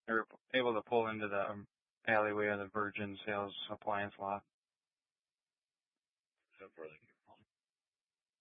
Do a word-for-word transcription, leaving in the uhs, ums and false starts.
They were able to pull into the um, alleyway of the Virgin Sales Appliance lot.